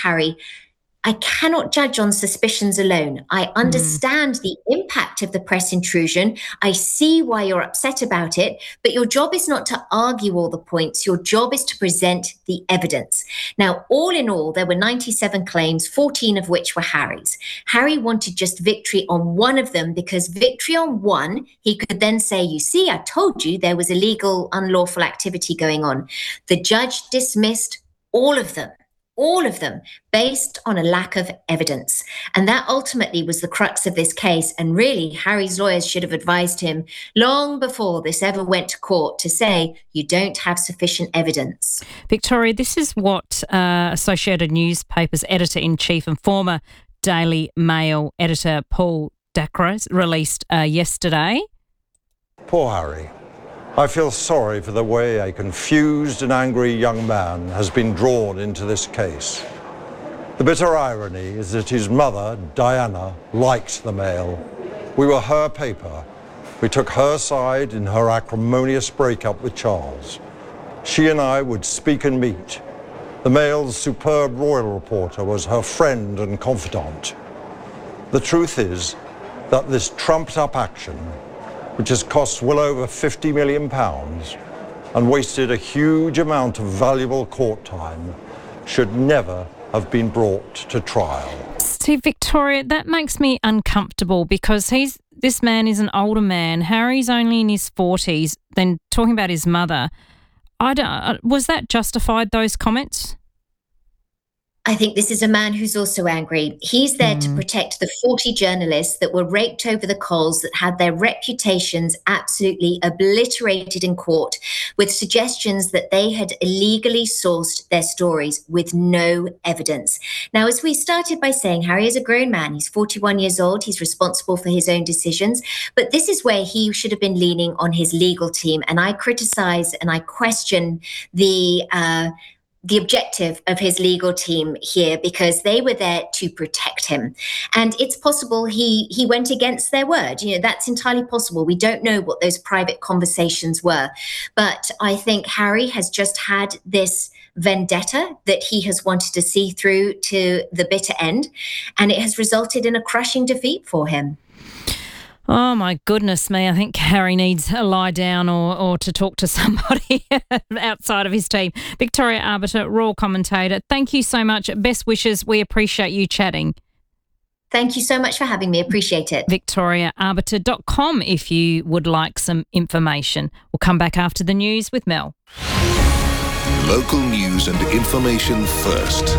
Harry, I cannot judge on suspicions alone. I understand the impact of the press intrusion. I see why you're upset about it, but your job is not to argue all the points. Your job is to present the evidence. Now, all in all, there were 97 claims, 14 of which were Harry's. Harry wanted just victory on one of them because victory on one, he could then say, you see, I told you there was illegal, unlawful activity going on. The judge dismissed all of them, based on a lack of evidence. And that ultimately was the crux of this case. And really, Harry's lawyers should have advised him long before this ever went to court to say, you don't have sufficient evidence. Victoria, this is what Associated Newspapers editor-in-chief and former Daily Mail editor Paul Dacre released yesterday. Poor Harry. I feel sorry for the way a confused and angry young man has been drawn into this case. The bitter irony is that his mother, Diana, liked the Mail. We were her paper. We took her side in her acrimonious breakup with Charles. She and I would speak and meet. The Mail's superb royal reporter was her friend and confidant. The truth is that this trumped-up action, which has cost well over £50 million and wasted a huge amount of valuable court time, should never have been brought to trial. See, Victoria, that makes me uncomfortable because this man is an older man. Harry's only in his 40s. Then talking about his mother, was that justified, those comments? I think this is a man who's also angry. He's there to protect the 40 journalists that were raked over the coals, that had their reputations absolutely obliterated in court with suggestions that they had illegally sourced their stories with no evidence. Now, as we started by saying, Harry is a grown man. He's 41 years old. He's responsible for his own decisions. But this is where he should have been leaning on his legal team. And I criticize and I question the objective of his legal team here, because they were there to protect him. And it's possible he went against their word. You know, that's entirely possible. We don't know what those private conversations were. But I think Harry has just had this vendetta that he has wanted to see through to the bitter end, and it has resulted in a crushing defeat for him. Oh, my goodness me. I think Harry needs a lie down or to talk to somebody outside of his team. Victoria Arbiter, Royal Commentator, thank you so much. Best wishes. We appreciate you chatting. Thank you so much for having me. Appreciate it. VictoriaArbiter.com if you would like some information. We'll come back after the news with Mel. Local news and information first.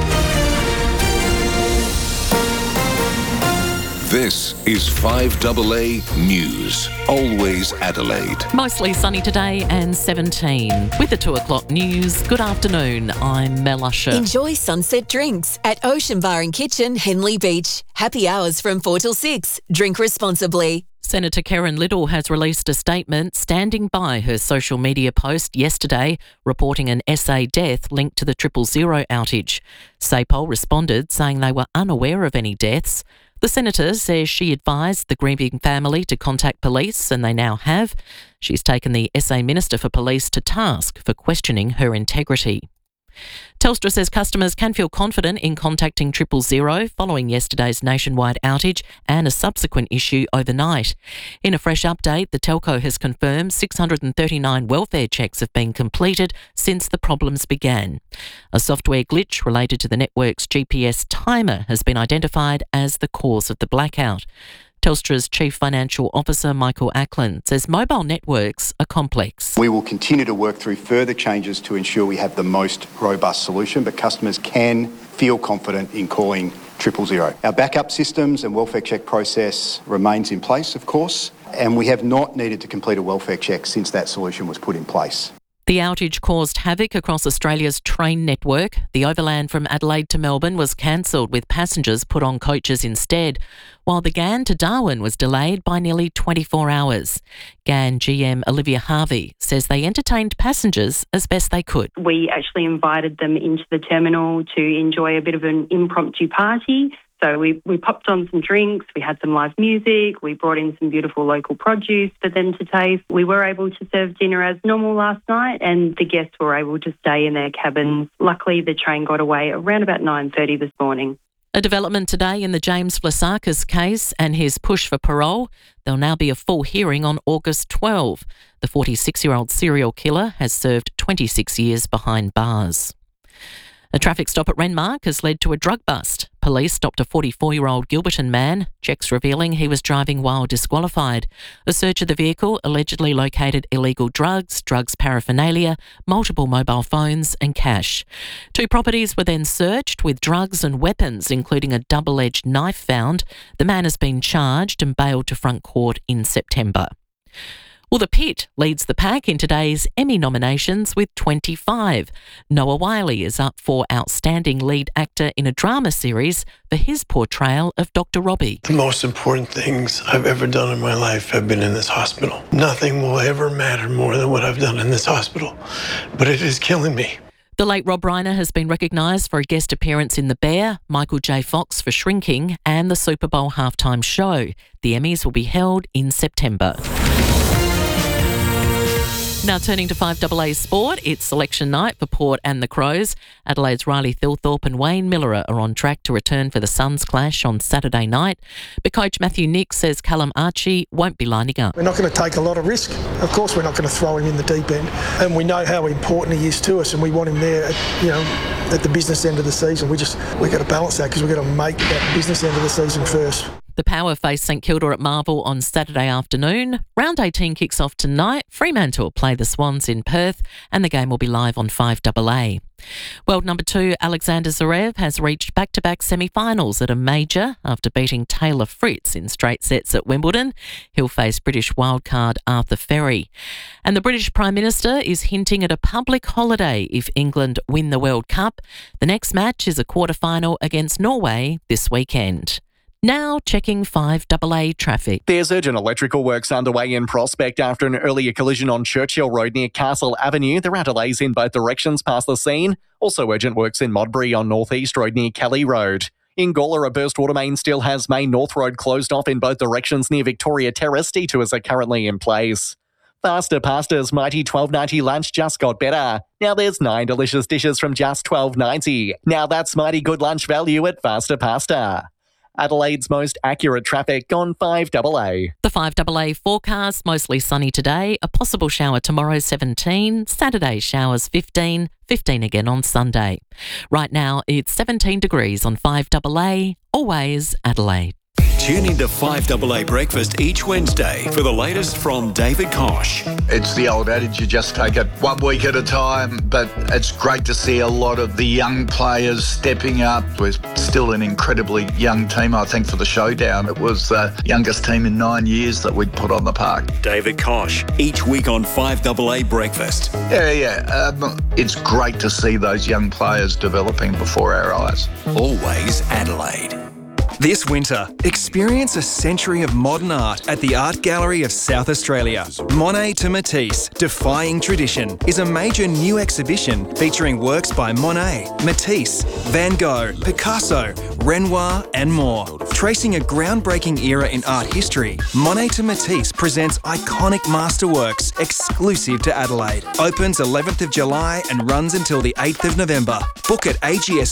This is 5AA News, always Adelaide. Mostly sunny today and 17. With the 2 o'clock news, good afternoon, I'm Mel Usher. Enjoy sunset drinks at Ocean Bar and Kitchen, Henley Beach. Happy hours from 4 till 6. Drink responsibly. Senator Karen Little has released a statement standing by her social media post yesterday reporting an SA death linked to the 000 outage. SAPOL responded saying they were unaware of any deaths. The Senator says she advised the grieving family to contact police, and they now have. She's taken the SA Minister for Police to task for questioning her integrity. Telstra says customers can feel confident in contacting 000 following yesterday's nationwide outage and a subsequent issue overnight. In a fresh update, the telco has confirmed 639 welfare checks have been completed since the problems began. A software glitch related to the network's GPS timer has been identified as the cause of the blackout. Telstra's Chief Financial Officer Michael Ackland says mobile networks are complex. We will continue to work through further changes to ensure we have the most robust solution, but customers can feel confident in calling 000. Our backup systems and welfare check process remains in place, of course, and we have not needed to complete a welfare check since that solution was put in place. The outage caused havoc across Australia's train network. The overland from Adelaide to Melbourne was cancelled with passengers put on coaches instead, while the Ghan to Darwin was delayed by nearly 24 hours. Ghan GM Olivia Harvey says they entertained passengers as best they could. We actually invited them into the terminal to enjoy a bit of an impromptu party So we popped on some drinks, we had some live music, we brought in some beautiful local produce for them to taste. We were able to serve dinner as normal last night, and the guests were able to stay in their cabins. Luckily, the train got away around about 9:30 this morning. A development today in the James Vlasakis case and his push for parole. There'll now be a full hearing on August 12. The 46-year-old serial killer has served 26 years behind bars. A traffic stop at Renmark has led to a drug bust. Police stopped a 44-year-old Gilberton man, checks revealing he was driving while disqualified. A search of the vehicle allegedly located illegal drugs paraphernalia, multiple mobile phones and cash. 2 properties were then searched with drugs and weapons, including a double-edged knife found. The man has been charged and bailed to front court in September. Well, The Pit leads the pack in today's Emmy nominations with 25. Noah Wyle is up for Outstanding Lead Actor in a Drama Series for his portrayal of Dr. Robbie. The most important things I've ever done in my life have been in this hospital. Nothing will ever matter more than what I've done in this hospital, but it is killing me. The late Rob Reiner has been recognised for a guest appearance in The Bear, Michael J. Fox for Shrinking and the Super Bowl halftime show. The Emmys will be held in September. Now turning to 5AA Sport, it's selection night for Port and the Crows. Adelaide's Riley Thilthorpe and Wayne Miller are on track to return for the Suns clash on Saturday night. But coach Matthew Nick says Callum Archie won't be lining up. We're not going to take a lot of risk. Of course we're not going to throw him in the deep end. And we know how important he is to us, and we want him there at the business end of the season. We've got to balance that because we've got to make that business end of the season first. The Power face St Kilda at Marvel on Saturday afternoon. Round 18 kicks off tonight. Fremantle play the Swans in Perth and the game will be live on 5AA. World number 2 Alexander Zverev has reached back-to-back semi-finals at a major after beating Taylor Fritz in straight sets at Wimbledon. He'll face British wildcard Arthur Ferry. And the British Prime Minister is hinting at a public holiday if England win the World Cup. The next match is a quarter-final against Norway this weekend. Now checking 5AA traffic. There's urgent electrical works underway in Prospect after an earlier collision on Churchill Road near Castle Avenue. There are delays in both directions past the scene. Also urgent works in Modbury on North East Road near Kelly Road. In Gawler, a burst water main still has Main North Road closed off in both directions near Victoria Terrace. Detours are currently in place. Faster Pasta's mighty $12.90 lunch just got better. Now there's 9 delicious dishes from just $12.90. Now that's mighty good lunch value at Faster Pasta. Adelaide's most accurate traffic on 5AA. The 5AA forecast, mostly sunny today, a possible shower tomorrow 17, Saturday showers 15, 15 again on Sunday. Right now it's 17 degrees on 5AA, always Adelaide. Tune into 5AA Breakfast each Wednesday for the latest from David Koch. It's the old adage, you just take it 1 week at a time, but it's great to see a lot of the young players stepping up. We're still an incredibly young team, I think, for the showdown. It was the youngest team in 9 years that we'd put on the park. David Koch, each week on 5AA Breakfast. It's great to see those young players developing before our eyes. Always Adelaide. This winter, experience a century of modern art at the Art Gallery of South Australia. Monet to Matisse, Defying Tradition, is a major new exhibition featuring works by Monet, Matisse, Van Gogh, Picasso, Renoir and more. Tracing a groundbreaking era in art history, Monet to Matisse presents iconic masterworks exclusive to Adelaide. Opens 11th of July and runs until the 8th of November. Book at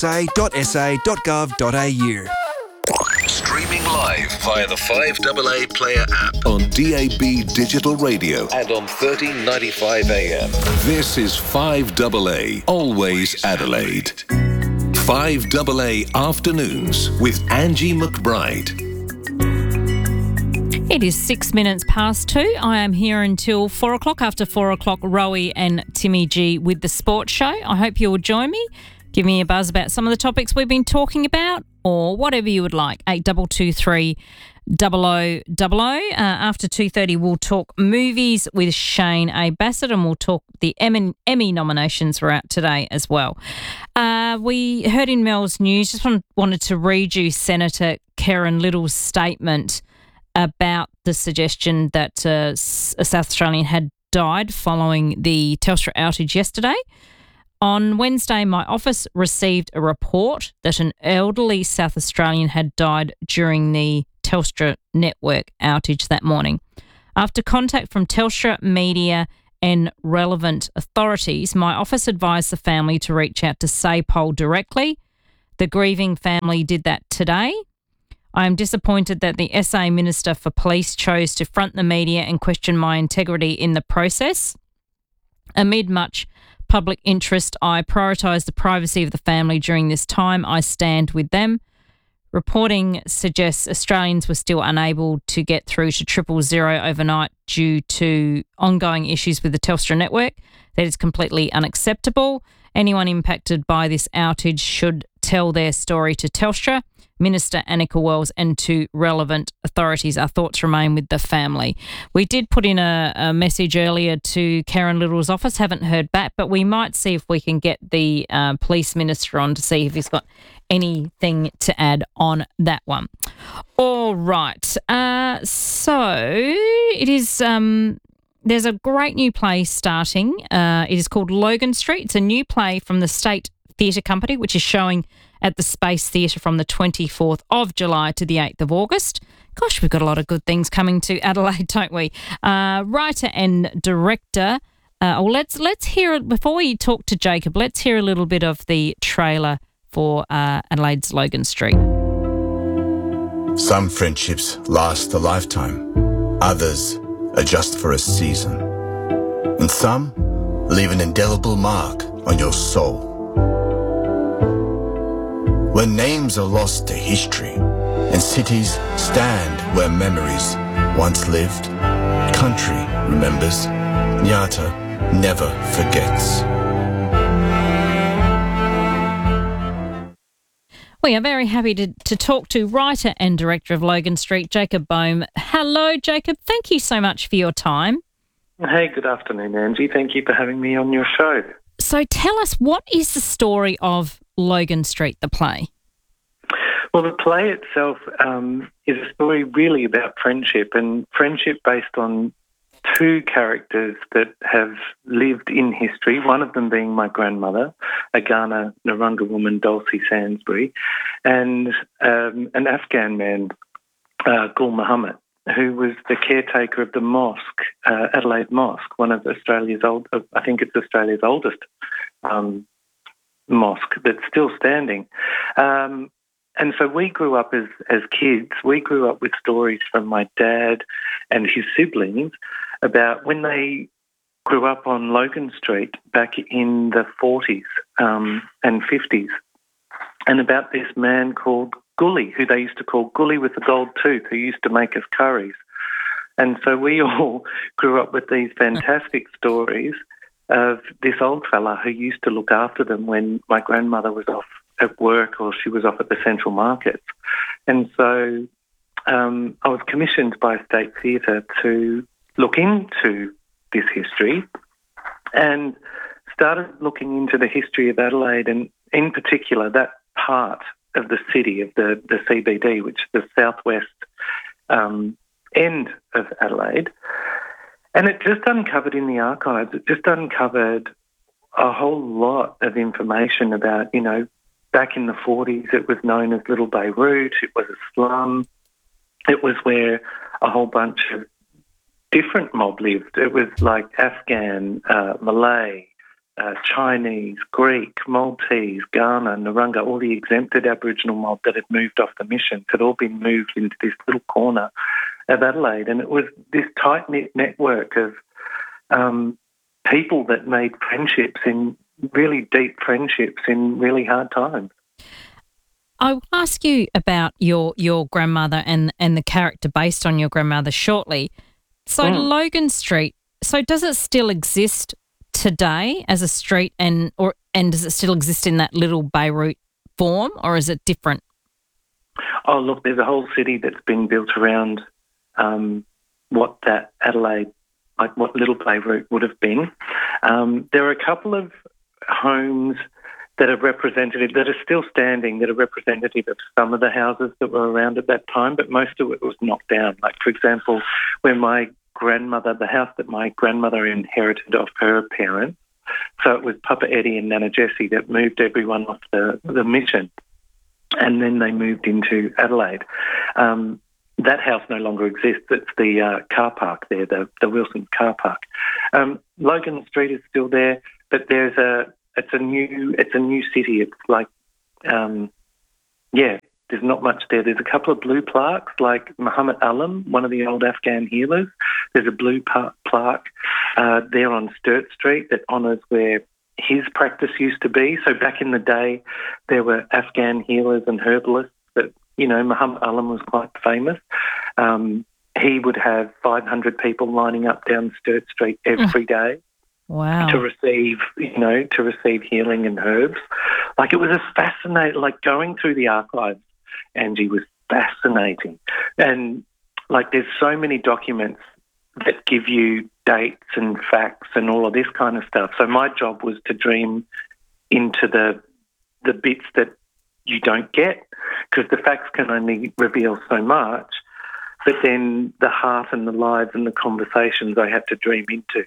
agsa.sa.gov.au. Streaming live via the 5AA Player app on DAB Digital Radio and on 1395 AM. This is 5AA, always Adelaide. 5AA Afternoons with Angie McBride. It is 6 minutes past 2. I am here until 4 o'clock. After 4 o'clock, Rowie and Timmy G with the Sports Show. I hope you will join me. Give me a buzz about some of the topics we've been talking about or whatever you would like. 8223 0000. After 2:30, we'll talk movies with Shane A. Bassett and we'll talk the Emmy nominations were out today as well. We heard in Mel's news, just wanted to read you Senator Karen Little's statement about the suggestion that a South Australian had died following the Telstra outage yesterday. On Wednesday, my office received a report that an elderly South Australian had died during the Telstra network outage that morning. After contact from Telstra media and relevant authorities, my office advised the family to reach out to SAPOL directly. The grieving family did that today. I am disappointed that the SA Minister for Police chose to front the media and question my integrity in the process. Amid much public interest, I prioritise the privacy of the family during this time. I stand with them. Reporting suggests Australians were still unable to get through to 000 overnight due to ongoing issues with the Telstra network. That is completely unacceptable. Anyone impacted by this outage should tell their story to Telstra, Minister Annika Wells, and to relevant authorities. Our thoughts remain with the family. We did put in a message earlier to Karen Little's office, haven't heard back, but we might see if we can get the police minister on to see if he's got anything to add on that one. All right. So it is... there's a great new play starting. It is called Logan Street. It's a new play from the State Theatre Company, which is showing at the Space Theatre from the 24th of July to the 8th of August. Gosh, we've got a lot of good things coming to Adelaide, don't we? Writer and director. Let's hear it before we talk to Jacob. Let's hear a little bit of the trailer for Adelaide's Logan Street. Some friendships last a lifetime. Others are just for a season. And some leave an indelible mark on your soul. When names are lost to history and cities stand where memories once lived, country remembers, Nyata never forgets. We are very happy to talk to writer and director of Logan Street, Jacob Boehm. Hello, Jacob. Thank you so much for your time. Hey, good afternoon, Angie. Thank you for having me on your show. So tell us, what is the story of Logan Street, the play? Well, the play itself is a story really about friendship, and friendship based on two characters that have lived in history, one of them being my grandmother, a Ghana Narungga woman, Dulcie Sainsbury, and an Afghan man, Gul Muhammad, who was the caretaker of the mosque, Adelaide Mosque, one of Australia's Australia's oldest mosque that's still standing. And so we grew up as kids. We grew up with stories from my dad and his siblings about when they grew up on Logan Street back in the 40s and 50s, and about this man called Gully, who they used to call Gully with the gold tooth, who used to make us curries. And so we all grew up with these fantastic stories of this old fella who used to look after them when my grandmother was off at work or she was off at the Central Markets. And so I was commissioned by State Theatre to look into this history and started looking into the history of Adelaide, and in particular that part of the city, of the CBD, which is the southwest end of Adelaide. And it just uncovered in the archives, it just uncovered a whole lot of information about, back in the 40s, it was known as Little Beirut. It was a slum. It was where a whole bunch of different mob lived. It was like Afghan, Malay, Chinese, Greek, Maltese, Ghana, Narungga, all the exempted Aboriginal mob that had moved off the mission had all been moved into this little corner of Adelaide. And it was this tight-knit network of people that made friendships, in really deep friendships in really hard times. I will ask you about your grandmother and the character based on your grandmother shortly. So Logan Street, so does it still exist today as a street, and does it still exist in that Little Beirut form, or is it different? Oh, look, there's a whole city that's been built around what that Adelaide, like what Little Beirut would have been. There are a couple of homes that are representative, that are still standing, that are representative of some of the houses that were around at that time, but most of it was knocked down. Like, for example, when my grandmother, the house that my grandmother inherited off her parents, So it was Papa Eddie and Nana Jessie that moved everyone off the mission. And then they moved into Adelaide. That house no longer exists. It's the car park there, the Wilson car park. Logan Street is still there, but it's a new city. It's like, there's not much there. There's a couple of blue plaques, like Muhammad Alam, one of the old Afghan healers. There's a blue plaque there on Sturt Street that honours where his practice used to be. So back in the day, there were Afghan healers and herbalists that, Muhammad Alam was quite famous. He would have 500 people lining up down Sturt Street every day. Wow. To receive healing and herbs. Like, it was a fascinating, like, going through the archives, Angie, was fascinating. And, like, there's so many documents that give you dates and facts and all of this kind of stuff. So my job was to dream into the bits that you don't get, because the facts can only reveal so much, but then the heart and the lives and the conversations I had to dream into.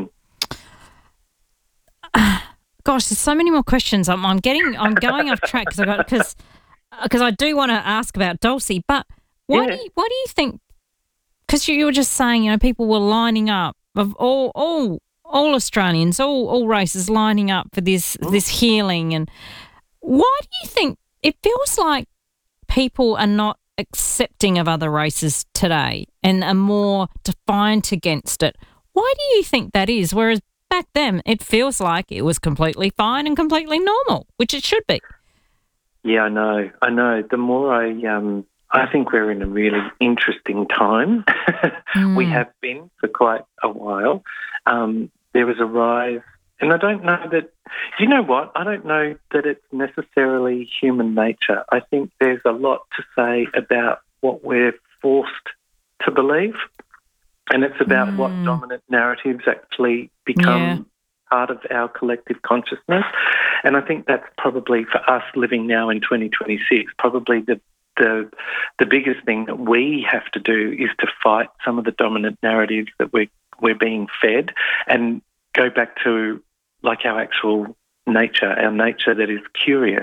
Gosh, there's so many more questions. I'm going off track because I do want to ask about Dulcie. But why do you think? Because you were just saying, people were lining up, of all Australians, all races lining up for this healing. And why do you think it feels like people are not accepting of other races today and are more defiant against it? Why do you think that is? Whereas back then, it feels like it was completely fine and completely normal, which it should be. Yeah, I know. The more I think we're in a really interesting time. We have been for quite a while. There was a rise, and I don't know that, you know what? I don't know that it's necessarily human nature. I think there's a lot to say about what we're forced to believe. And it's about what dominant narratives actually become part of our collective consciousness. And I think that's probably, for us living now in 2026, probably the biggest thing that we have to do is to fight some of the dominant narratives that we're being fed and go back to, like, our actual nature, our nature that is curious,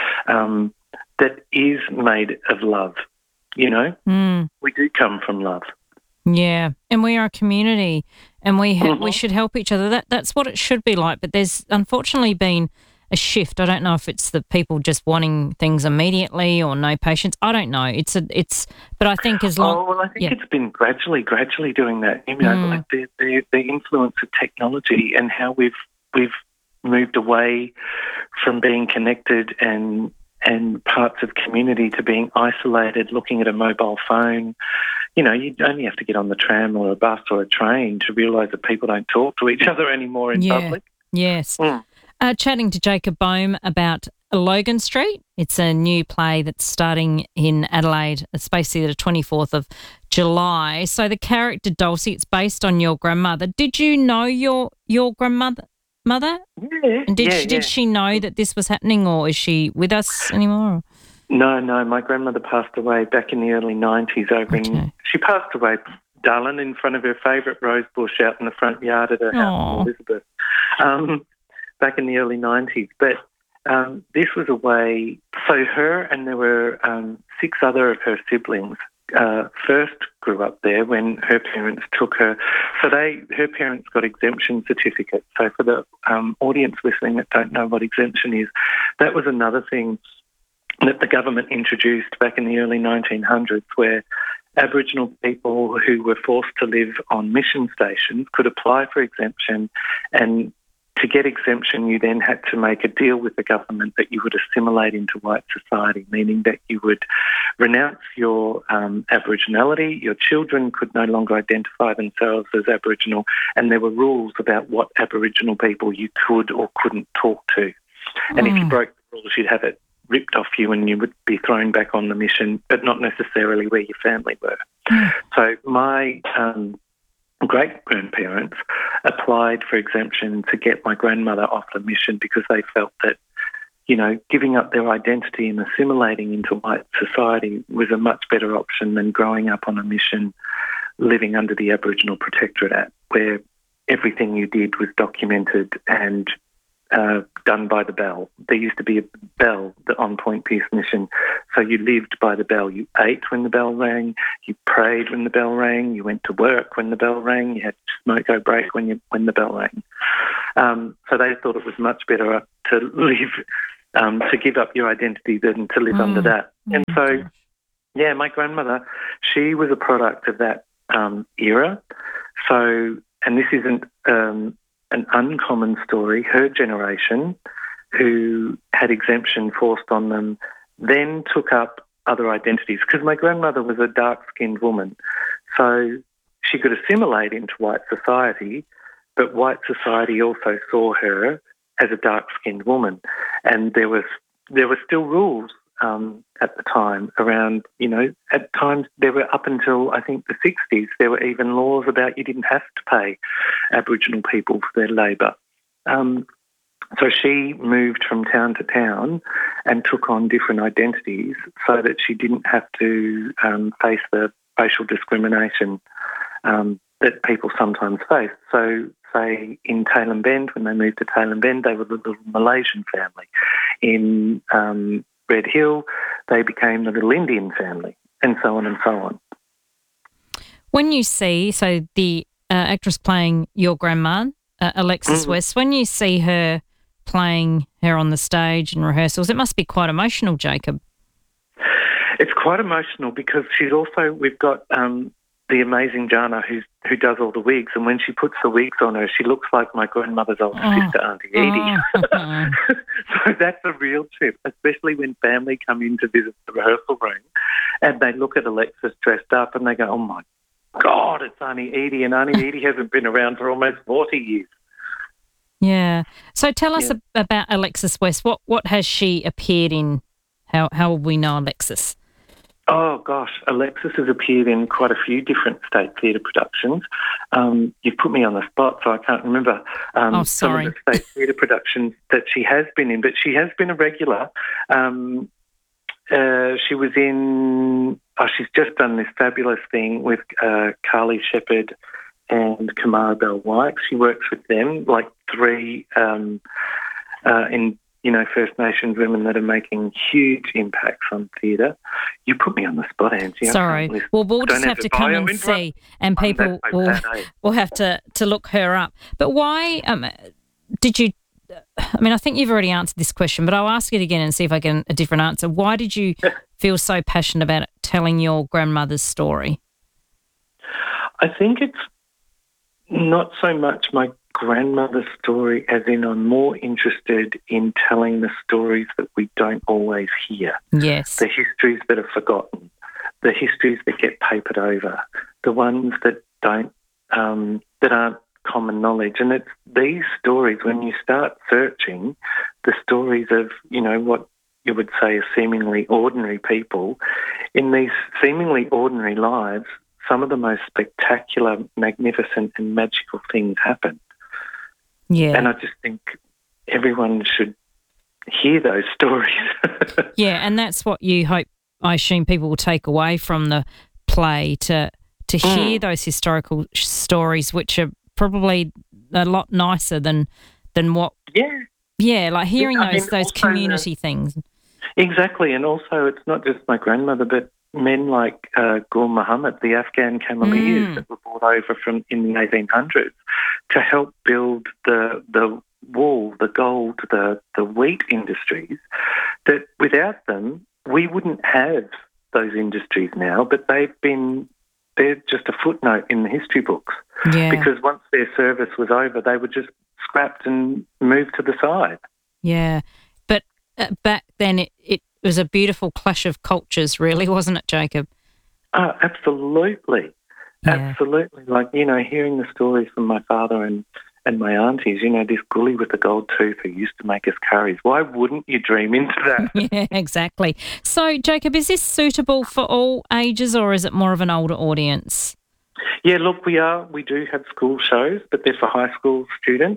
that is made of love, We do come from love. Yeah, and we are a community, and we should help each other. That's what it should be like. But there's unfortunately been a shift. I don't know if it's the people just wanting things immediately or no patience. I don't know. But I think as long. I think it's been gradually doing that. Like the influence of technology and how we've moved away from being connected and parts of community to being isolated, looking at a mobile phone. You only have to get on the tram or a bus or a train to realise that people don't talk to each other anymore in public. Yes. Chatting to Jacob Boehm about Logan Street. It's a new play that's starting in Adelaide, Space Theatre, 24th of July. So the character Dulcie, it's based on your grandmother. Did you know your grandmother? Yeah. And did she know that this was happening, or is she with us anymore? No. My grandmother passed away back in the early 90s. She passed away, darling, in front of her favourite rose bush out in the front yard at her house in Elizabeth, back in the early 90s. But this was a way. So her and there were 6 other of her siblings first grew up there when her parents took her. So her parents got exemption certificates. So for the audience listening that don't know what exemption is, that was another thing that the government introduced back in the early 1900s, where Aboriginal people who were forced to live on mission stations could apply for exemption, and to get exemption, you then had to make a deal with the government that you would assimilate into white society, meaning that you would renounce your Aboriginality, your children could no longer identify themselves as Aboriginal, and there were rules about what Aboriginal people you could or couldn't talk to. And if you broke the rules, you'd have it ripped off you and you would be thrown back on the mission, but not necessarily where your family were. So my great-grandparents applied for exemption to get my grandmother off the mission because they felt that, giving up their identity and assimilating into white society was a much better option than growing up on a mission living under the Aboriginal Protectorate Act, where everything you did was documented and done by the bell. There used to be a bell on Point Pearce Mission, so you lived by the bell. You ate when the bell rang, you prayed when the bell rang, you went to work when the bell rang, you had smoko break when the bell rang. So they thought it was much better to live, to give up your identity than to live under that. And so, yeah, my grandmother, she was a product of that era. So, and this isn't an uncommon story. Her generation, who had exemption forced on them, then took up other identities, because my grandmother was a dark-skinned woman, so she could assimilate into white society, but white society also saw her as a dark-skinned woman, and there were still rules at the time around, at times there were, up until I think the 60s, there were even laws about you didn't have to pay Aboriginal people for their labour. So she moved from town to town and took on different identities so that she didn't have to face the racial discrimination that people sometimes face. So, say, in Tailem Bend, when they moved to Tailem Bend, they were the little Malaysian family. In Red Hill, they became the little Indian family, and so on and so on. When you see, so the actress playing your grandma, Alexis West, when you see her playing her on the stage in rehearsals, it must be quite emotional, Jacob. It's quite emotional because we've got the amazing Jana who does all the wigs, and when she puts the wigs on her, she looks like my grandmother's older sister, Auntie Edie. So that's a real trip, especially when family come in to visit the rehearsal room and they look at Alexis dressed up and they go, oh my God, it's Auntie Edie, and Auntie Edie hasn't been around for almost 40 years. Yeah. So tell us about Alexis West. What has she appeared in? How will we know Alexis? Oh, gosh, Alexis has appeared in quite a few different state theatre productions. You've put me on the spot, so I can't remember some of the state theatre productions that she has been in, but she has been a regular. She was in... she's just done this fabulous thing with Carly Shepherd and Kamara Bell White. She works with them, like three First Nations women that are making huge impacts on theatre. You put me on the spot, Angie. Sorry. Well, we'll just have to come and see, and people will have to look her up. But why did you... I mean, I think you've already answered this question, but I'll ask it again and see if I get a different answer. Why did you feel so passionate about telling your grandmother's story? I think it's not so much my grandmother's story as in I'm more interested in telling the stories that we don't always hear. Yes. The histories that are forgotten, the histories that get papered over, the ones that don't, that aren't common knowledge. And it's these stories, when you start searching, the stories of, what you would say are seemingly ordinary people, in these seemingly ordinary lives, some of the most spectacular, magnificent and magical things happen. Yeah. And I just think everyone should hear those stories. Yeah, and that's what you hope, I assume, people will take away from the play, to hear those historical stories, which are probably a lot nicer than what... Yeah, like hearing those community things. Exactly, and also it's not just my grandmother, but men like Gul Muhammad, the Afghan Cameleers that were brought over in the 1800s to help build the wool, the gold, the wheat industries, that without them we wouldn't have those industries now, but they're just a footnote in the history books. Yeah. Because once their service was over, they were just scrapped and moved to the side. Yeah, but back then it was a beautiful clash of cultures, really, wasn't it, Jacob? Absolutely. Yeah. Absolutely. Like, hearing the stories from my father and my aunties, this gully with the gold tooth who used to make us curries. Why wouldn't you dream into that? Yeah, exactly. So, Jacob, is this suitable for all ages or is it more of an older audience? Yeah, look, we do have school shows, but they're for high school students.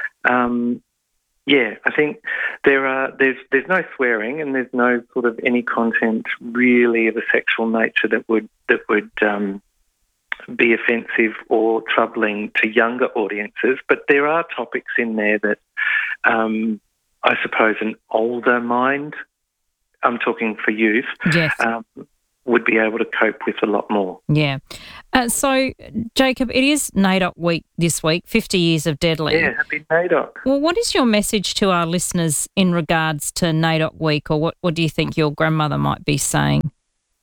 Yeah, I think there's no swearing and there's no sort of any content really of a sexual nature that would be offensive or troubling to younger audiences, but there are topics in there that I suppose an older mind, I'm talking for youth, yes. Would be able to cope with a lot more. Yeah. So, Jacob, it is NAIDOC week this week, 50 years of Deadly. Yeah, happy NAIDOC. Well, what is your message to our listeners in regards to NAIDOC week, or what do you think your grandmother might be saying?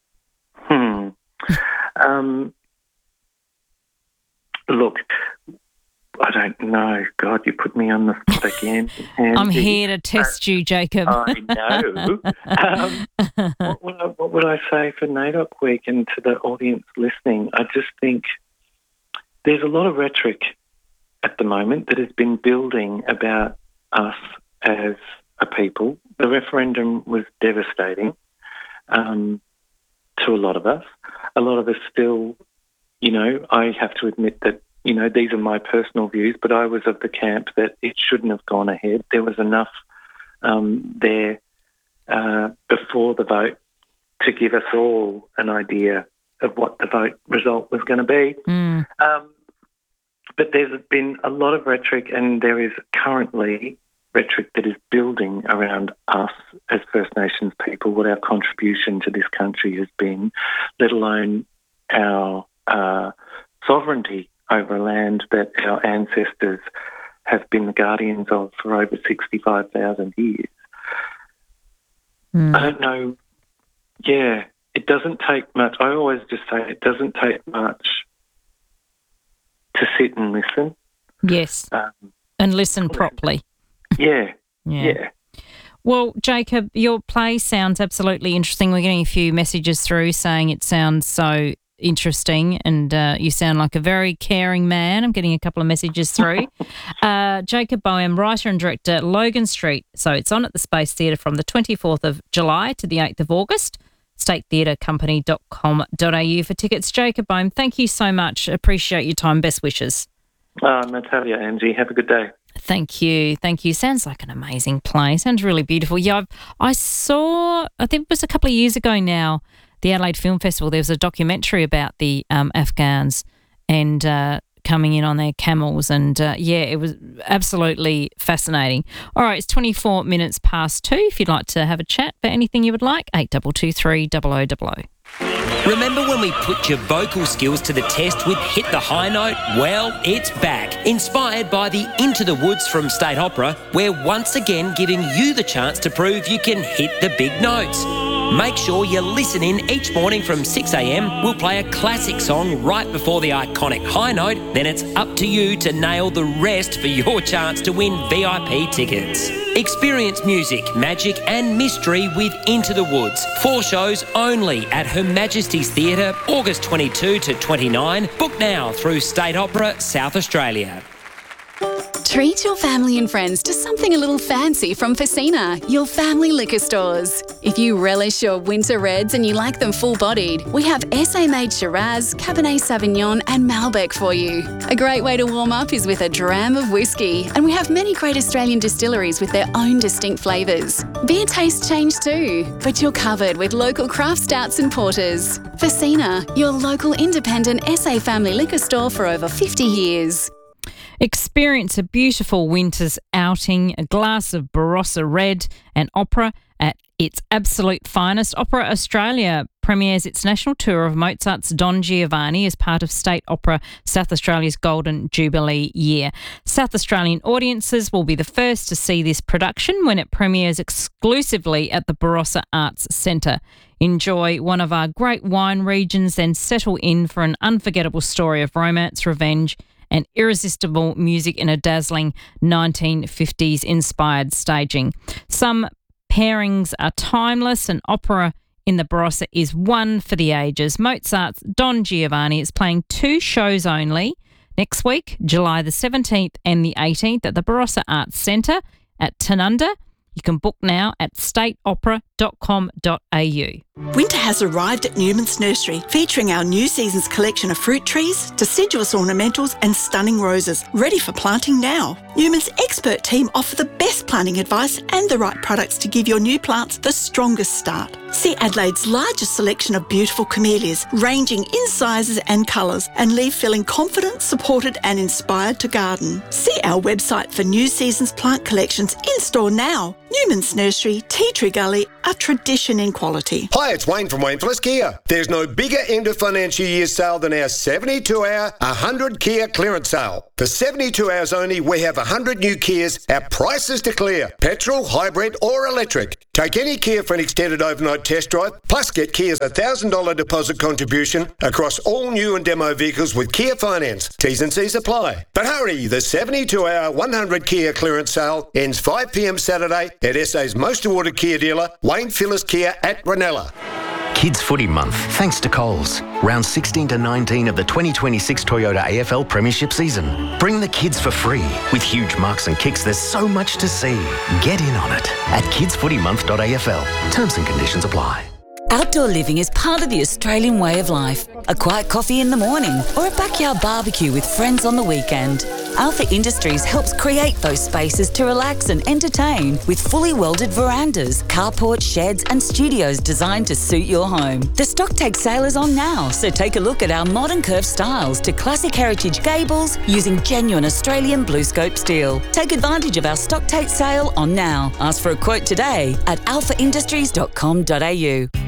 Look, I don't know. God, you put me on the spot again. I'm here to test you, Jacob. I know. What would I say for NAIDOC week and to the audience listening? I just think there's a lot of rhetoric at the moment that has been building about us as a people. The referendum was devastating to a lot of us. A lot of us still, I have to admit that, these are my personal views, but I was of the camp that it shouldn't have gone ahead. There was enough there before the vote to give us all an idea of what the vote result was going to be. But there's been a lot of rhetoric, and there is currently rhetoric that is building around us as First Nations people, what our contribution to this country has been, let alone our sovereignty over land that our ancestors have been the guardians of for over 65,000 years. I don't know. Yeah, it doesn't take much. I always just say it doesn't take much to sit and listen. Yes, and listen properly. Yeah. Well, Jacob, your play sounds absolutely interesting. We're getting a few messages through saying it sounds so interesting, and you sound like a very caring man. I'm getting a couple of messages through. Jacob Boehm, writer and director, Logan Street. So it's on at the Space Theatre from the 24th of July to the 8th of August. statetheatrecompany.com.au for tickets. Jacob Boehm, thank you so much. Appreciate your time. Best wishes. Natalia, Angie, have a good day. Thank you. Sounds like an amazing play. Sounds really beautiful. Yeah, I saw, I think it was a couple of years ago now, the Adelaide Film Festival, there was a documentary about the Afghans and coming in on their camels, and it was absolutely fascinating. All right, it's 24 minutes past 2. If you'd like to have a chat for anything you would like, 8223 0000. Remember when we put your vocal skills to the test with Hit the High Note? Well, it's back. Inspired by the Into the Woods from State Opera, we're once again giving you the chance to prove you can hit the big notes. Make sure you listen in each morning from 6 a.m. We'll play a classic song right before the iconic high note. Then it's up to you to nail the rest for your chance to win VIP tickets. Experience music, magic and mystery with Into the Woods. 4 shows only at Her Majesty's Theatre, August 22 to 29. Book now through State Opera, South Australia. Treat your family and friends to something a little fancy from Facina, your family liquor stores. If you relish your winter reds and you like them full-bodied, we have SA-made Shiraz, Cabernet Sauvignon and Malbec for you. A great way to warm up is with a dram of whiskey, and we have many great Australian distilleries with their own distinct flavours. Beer tastes change too, but you're covered with local craft stouts and porters. Facina, your local independent SA family liquor store for over 50 years. Experience a beautiful winter's outing, a glass of Barossa Red and opera at its absolute finest. Opera Australia premieres its national tour of Mozart's Don Giovanni as part of State Opera South Australia's Golden Jubilee year. South Australian audiences will be the first to see this production when it premieres exclusively at the Barossa Arts Centre. Enjoy one of our great wine regions, then settle in for an unforgettable story of romance, revenge and irresistible music in a dazzling 1950s-inspired staging. Some pairings are timeless, and opera in the Barossa is one for the ages. Mozart's Don Giovanni is playing 2 shows only next week, July the 17th and the 18th at the Barossa Arts Centre at Tanunda. You can book now at stateopera.com.au. newman's.com.au. Winter has arrived at Newman's Nursery, featuring our new season's collection of fruit trees, deciduous ornamentals and stunning roses, ready for planting now. Newman's expert team offer the best planting advice and the right products to give your new plants the strongest start. See Adelaide's largest selection of beautiful camellias, ranging in sizes and colours, and leave feeling confident, supported and inspired to garden. See our website for new season's plant collections in store now. Newman's Nursery, Tea Tree Gully, a tradition in quality. Hi, it's Wayne from Wayne Phillips Kia. There's no bigger end of financial year sale than our 72-hour 100 Kia clearance sale. For 72 hours only, we have 100 new Kias at prices to clear. Petrol, hybrid or electric. Take any Kia for an extended overnight test drive, plus get Kia's $1,000 deposit contribution across all new and demo vehicles with Kia Finance. T's and C's apply. But hurry, the 72-hour 100 Kia clearance sale ends 5 p.m. Saturday at SA's most awarded Kia dealer, Wayne Phillips Kia at Ranella. Kids Footy Month, thanks to Coles. Round 16 to 19 of the 2026 Toyota AFL Premiership season. Bring the kids for free. With huge marks and kicks, there's so much to see. Get in on it at kidsfootymonth.afl. Terms and conditions apply. Outdoor living is part of the Australian way of life. A quiet coffee in the morning or a backyard barbecue with friends on the weekend. Alpha Industries helps create those spaces to relax and entertain with fully welded verandas, carports, sheds and studios designed to suit your home. The Stocktake sale is on now, so take a look at our modern curved styles to classic heritage gables using genuine Australian BlueScope steel. Take advantage of our Stocktake sale on now. Ask for a quote today at alphaindustries.com.au.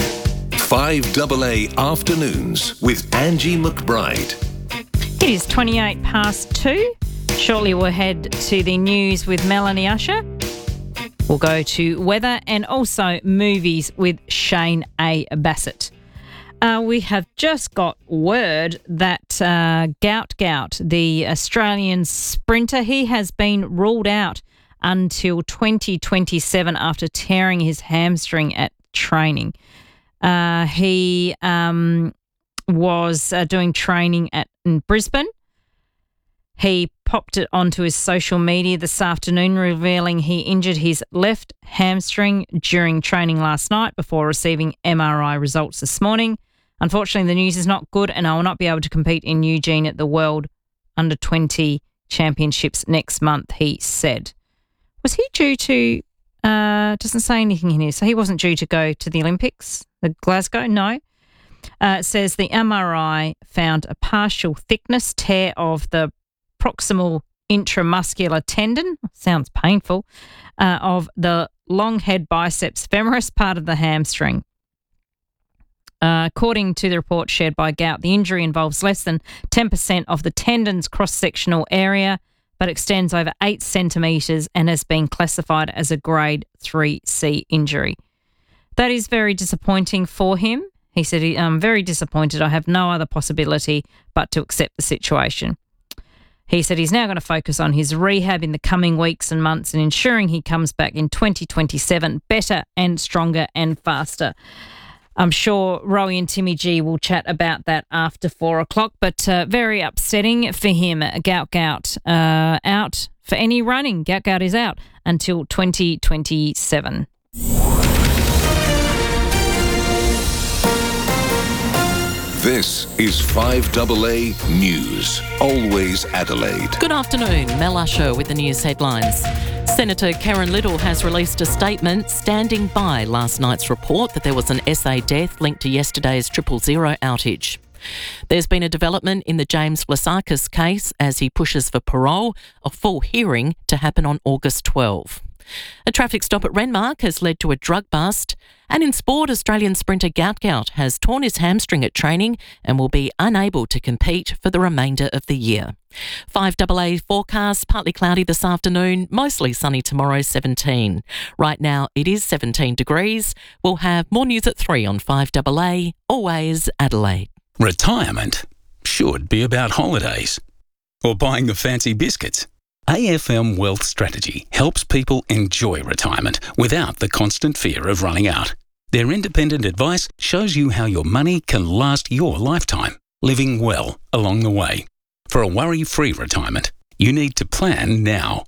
5AA Afternoons with Angie McBride. It is 28 past 2. Shortly we'll head to the news with Melanie Usher. We'll go to weather and also movies with Shane A. Bassett. We have just got word that Gout, the Australian sprinter, he has been ruled out until 2027 after tearing his hamstring at training. He was doing training in Brisbane. He popped it onto his social media this afternoon, revealing he injured his left hamstring during training last night before receiving MRI results this morning. Unfortunately, the news is not good and I will not be able to compete in Eugene at the World Under-20 Championships next month, he said. Was he due to, doesn't say anything in here, so he wasn't due to go to the Olympics, the Glasgow? No. It says the MRI found a partial thickness tear of the proximal intramuscular tendon, sounds painful, of the long head biceps femoris, part of the hamstring. According to the report shared by Gout, the injury involves less than 10% of the tendon's cross-sectional area, but extends over 8 centimetres and has been classified as a grade 3C injury. That is very disappointing for him. He said, I'm very disappointed. I have no other possibility but to accept the situation. He said he's now going to focus on his rehab in the coming weeks and months and ensuring he comes back in 2027 better and stronger and faster. I'm sure Rowie and Timmy G will chat about that after 4 o'clock, but very upsetting for him. Gout out for any running. Gout is out until 2027. This is 5AA News, always Adelaide. Good afternoon, Mel Usher with the news headlines. Senator Karen Little has released a statement standing by last night's report that there was an SA death linked to yesterday's 000 outage. There's been a development in the James Vlasakis case as he pushes for parole, a full hearing to happen on August 12. A traffic stop at Renmark has led to a drug bust. And in sport, Australian sprinter Gout has torn his hamstring at training and will be unable to compete for the remainder of the year. 5AA forecast, partly cloudy this afternoon, mostly sunny tomorrow, 17. Right now it is 17 degrees. We'll have more news at 3 on 5AA, always Adelaide. Retirement should be about holidays or buying the fancy biscuits. AFM Wealth Strategy helps people enjoy retirement without the constant fear of running out. Their independent advice shows you how your money can last your lifetime, living well along the way. For a worry-free retirement, you need to plan now. Get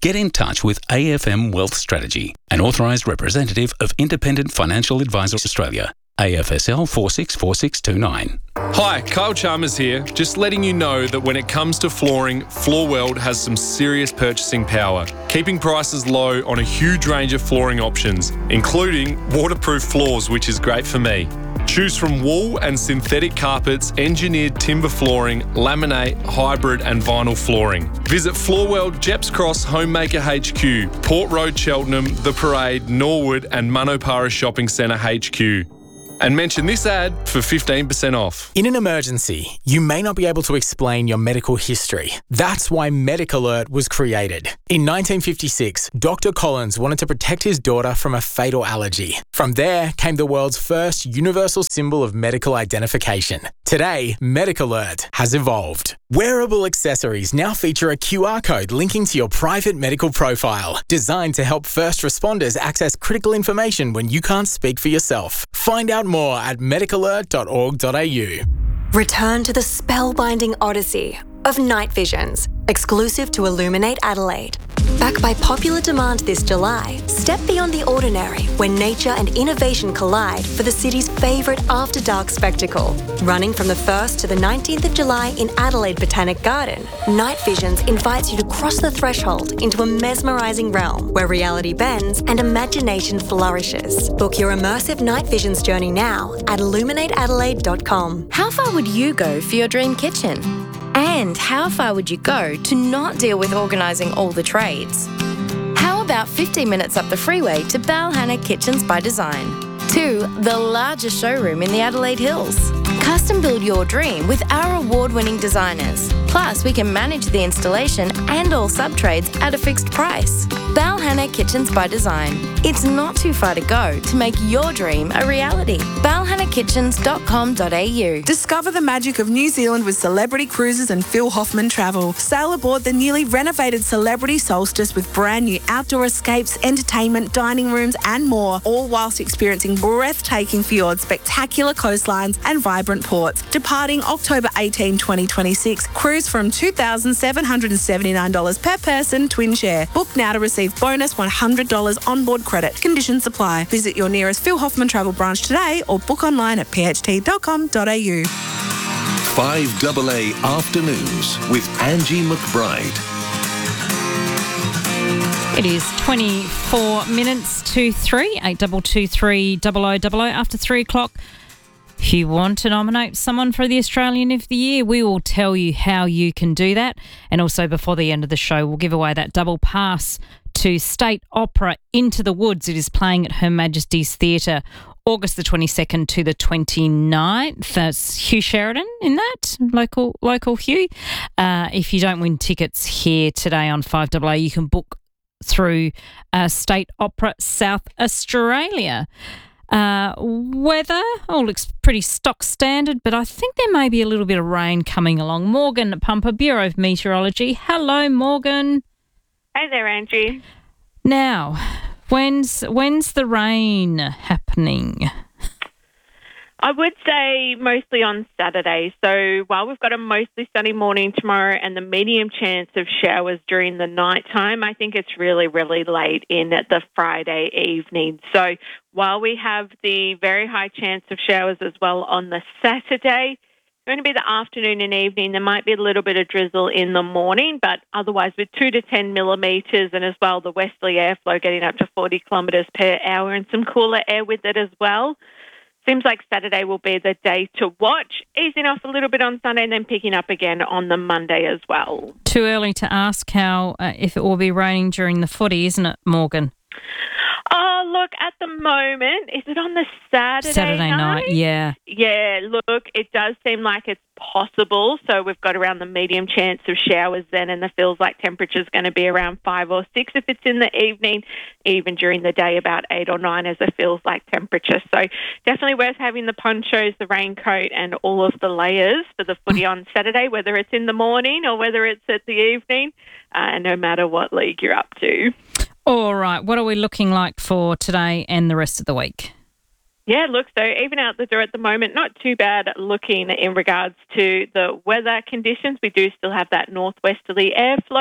get in touch with AFM Wealth Strategy, an authorised representative of Independent Financial Advisors Australia. AFSL 464629. Hi, Kyle Chalmers here. Just letting you know that when it comes to flooring, Floorworld has some serious purchasing power, keeping prices low on a huge range of flooring options, including waterproof floors, which is great for me. Choose from wool and synthetic carpets, engineered timber flooring, laminate, hybrid and vinyl flooring. Visit Floorworld, Jeps Cross, Homemaker HQ, Port Road, Cheltenham, The Parade, Norwood and Manopara Shopping Centre HQ. And mention this ad for 15% off. In an emergency, you may not be able to explain your medical history. That's why MedicAlert was created. In 1956, Dr. Collins wanted to protect his daughter from a fatal allergy. From there came the world's first universal symbol of medical identification. Today, MedicAlert has evolved. Wearable accessories now feature a QR code linking to your private medical profile, designed to help first responders access critical information when you can't speak for yourself. Find out more at medicalert.org.au. Return to the spellbinding odyssey of Night Visions, exclusive to Illuminate Adelaide. Back by popular demand this July, step beyond the ordinary when nature and innovation collide for the city's favourite after-dark spectacle. Running from the 1st to the 19th of July in Adelaide Botanic Garden, Night Visions invites you to cross the threshold into a mesmerising realm where reality bends and imagination flourishes. Book your immersive Night Visions journey now at illuminateadelaide.com. How far would you go for your dream kitchen? And how far would you go to not deal with organising all the trades? How about 15 minutes up the freeway to Balhanna Kitchens by Design? To the largest showroom in the Adelaide Hills. Custom build your dream with our award-winning designers. Plus, we can manage the installation and all sub-trades at a fixed price. Balhanna Kitchens by Design. It's not too far to go to make your dream a reality. balhannakitchens.com.au. Discover the magic of New Zealand with Celebrity Cruises and Phil Hoffman Travel. Sail aboard the newly renovated Celebrity Solstice with brand new outdoor escapes, entertainment, dining rooms and more, all whilst experiencing breathtaking fjords, spectacular coastlines and vibrant ports. Departing October 18, 2026. Cruise from $2,779 per person, twin share. Book now to receive bonus $100 onboard credit. Conditions apply. Visit your nearest Phil Hoffman Travel branch today or book online at pht.com.au. 5AA Afternoons with Angie McBride. It is 24 minutes to 3, 8223 0000 after 3 o'clock. If you want to nominate someone for the Australian of the Year, we will tell you how you can do that. And also before the end of the show, we'll give away that double pass to State Opera Into the Woods. It is playing at Her Majesty's Theatre August the 22nd to the 29th. That's Hugh Sheridan in that, local Hugh. If you don't win tickets here today on 5AA, you can book through State Opera South Australia. Weather all looks pretty stock standard, but I think there may be a little bit of rain coming along. Morgan Pumper, Bureau of Meteorology. Hello, Morgan. Hey there, Angie. Now, when's the rain happening? I would say mostly on Saturday. So while we've got a mostly sunny morning tomorrow and the medium chance of showers during the night time, I think it's really, really late in the Friday evening. So while we have the very high chance of showers as well on the Saturday, it's going to be the afternoon and evening. There might be a little bit of drizzle in the morning, but otherwise with 2 to 10 millimetres and as well the westerly airflow getting up to 40 kilometres per hour and some cooler air with it as well. Seems like Saturday will be the day to watch, easing off a little bit on Sunday and then picking up again on the Monday as well. Too early to ask if it will be raining during the footy, isn't it, Morgan? Oh, look, at the moment, is it on the Saturday night? Yeah. Yeah, look, it does seem like it's possible. So we've got around the medium chance of showers then, and the feels like temperature's going to be around 5 or 6 if it's in the evening, even during the day about 8 or 9 as it feels like temperature. So definitely worth having the ponchos, the raincoat and all of the layers for the footy on Saturday, whether it's in the morning or whether it's at the evening, no matter what league you're up to. All right, what are we looking like for today and the rest of the week? Yeah, look, so even out the door at the moment, not too bad looking in regards to the weather conditions. We do still have that northwesterly airflow.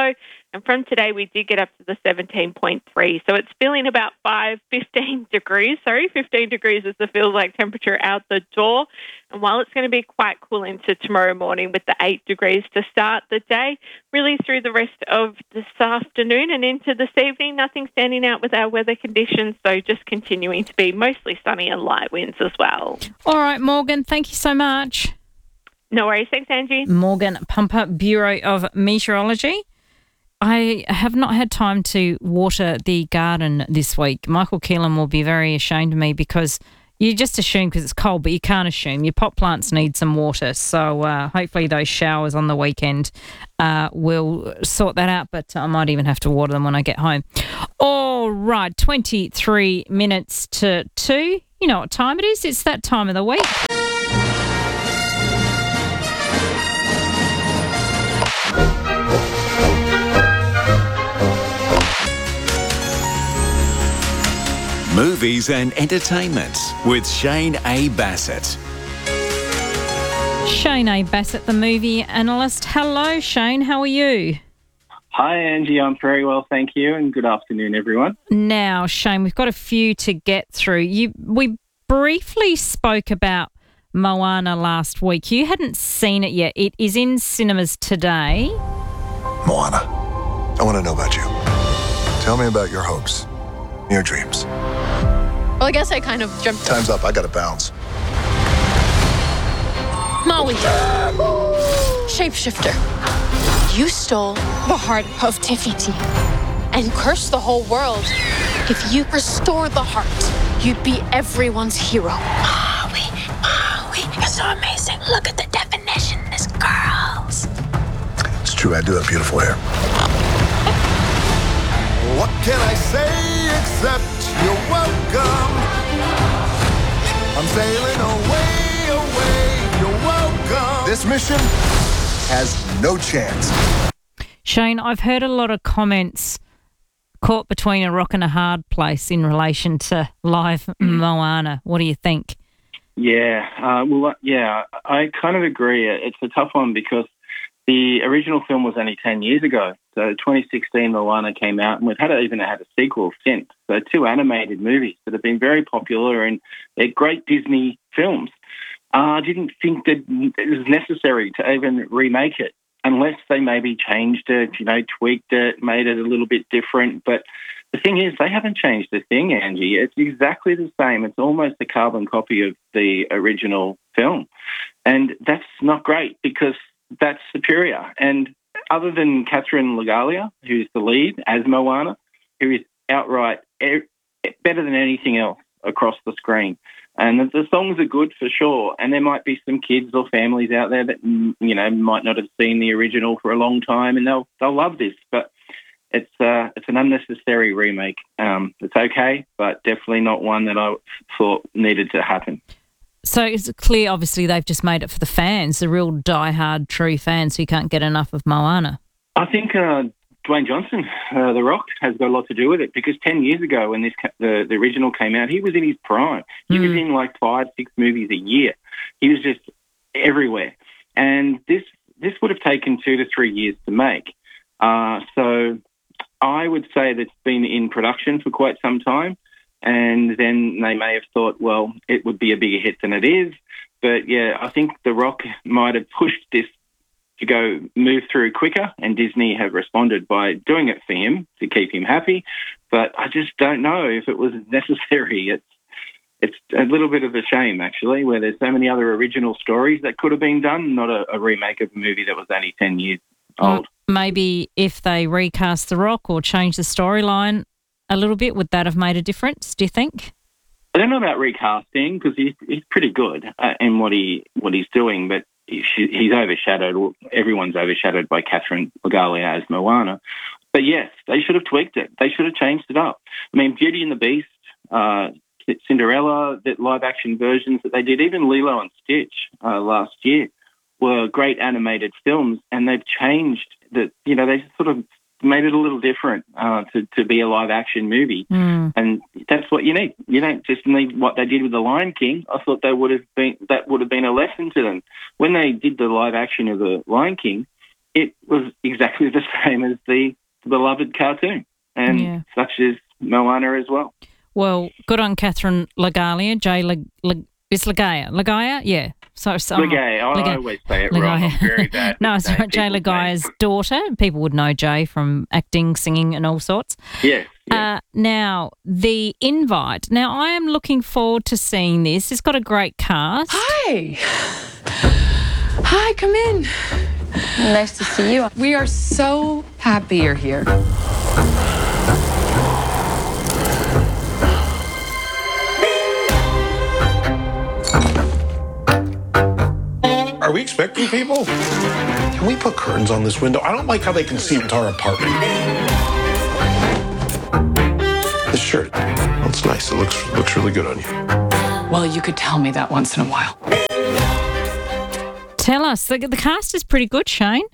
And from today, we did get up to the 17.3. So it's feeling about 15 degrees. 15 degrees is the feels-like temperature out the door. And while it's going to be quite cool into tomorrow morning with the 8 degrees to start the day, really through the rest of this afternoon and into this evening, nothing standing out with our weather conditions. So just continuing to be mostly sunny and light winds as well. All right, Morgan, thank you so much. No worries. Thanks, Angie. Morgan Pumper, Bureau of Meteorology. I have not had time to water the garden this week. Michael Keelan will be very ashamed of me because you just assume because it's cold, but you can't assume. Your pot plants need some water. So hopefully those showers on the weekend will sort that out, but I might even have to water them when I get home. All right, 23 minutes to 2. You know what time it is? It's that time of the week. Movies and entertainment with Shane A. Bassett. Shane A. Bassett, the movie analyst. Hello, Shane. How are you? Hi, Angie. I'm very well, thank you, and good afternoon, everyone. Now, Shane, we've got a few to get through. We briefly spoke about Moana last week. You hadn't seen it yet. It is in cinemas today. Moana, I want to know about you. Tell me about your hopes, your dreams. Well, I guess I kind of jumped. Time's up. I gotta bounce. Maui. Shapeshifter. You stole the heart of Te Fiti and cursed the whole world. If you restore the heart, you'd be everyone's hero. Maui, you're so amazing. Look at the definition. This girls. It's true. I do have beautiful hair. What can I say except you're welcome? I'm sailing away, you're welcome. This mission has no chance. Shane, I've heard a lot of comments caught between a rock and a hard place in relation to live Moana. What do you think? Yeah, I kind of agree. It's a tough one because the original film was only 10 years ago. So 2016, Moana came out, and we've even had a sequel since. So 2 animated movies that have been very popular, and they're great Disney films. I didn't think that it was necessary to even remake it, unless they maybe changed it, tweaked it, made it a little bit different. But the thing is, they haven't changed a thing, Angie. It's exactly the same. It's almost a carbon copy of the original film. And that's not great because that's superior. And other than Catherine Legalia, who's the lead as Moana, who is outright better than anything else across the screen. And the songs are good for sure. And there might be some kids or families out there that, might not have seen the original for a long time, and they'll love this. But it's an unnecessary remake. It's okay, but definitely not one that I thought needed to happen. So it's clear, obviously, they've just made it for the fans, the real diehard, true fans who can't get enough of Moana. I think Dwayne Johnson, The Rock, has got a lot to do with it because 10 years ago when the original came out, he was in his prime. He was in like 5-6 movies a year. He was just everywhere. And this would have taken 2 to 3 years to make. So I would say that it's been in production for quite some time. And then they may have thought, well, it would be a bigger hit than it is. But, yeah, I think The Rock might have pushed this to move through quicker, and Disney have responded by doing it for him to keep him happy. But I just don't know if it was necessary. It's a little bit of a shame, actually, where there's so many other original stories that could have been done, not a remake of a movie that was only 10 years old. Maybe if they recast The Rock or change the storyline a little bit, would that have made a difference, do you think? I don't know about recasting because he's pretty good in what he's doing, but he's overshadowed. Everyone's overshadowed by Catherine Legalia as Moana. But yes, they should have tweaked it. They should have changed it up. I mean, Beauty and the Beast, Cinderella, the live-action versions that they did, even Lilo and Stitch last year, were great animated films, and they've changed that. They sort of made it a little different to be a live-action movie, and that's what you need. You don't just need what they did with The Lion King. I thought that would have been a lesson to them. When they did the live-action of The Lion King, it was exactly the same as the beloved cartoon, and such is Moana as well. Well, good on Catherine Lagalia. Is Lagaya? Yeah. Lagaya. I always say it wrong. I'm very bad. No, it's right. Jay Lagaya's daughter. People would know Jay from acting, singing, and all sorts. Yes. Now, the invite. Now, I am looking forward to seeing this. It's got a great cast. Hi. Hi, come in. Nice to see you. We are so happy you're here. Are we expecting people? Can we put curtains on this window? I don't like how they can see into our apartment. This shirt, that's nice. It looks really good on you. Well, you could tell me that once in a while. Tell us. The cast is pretty good, Shane.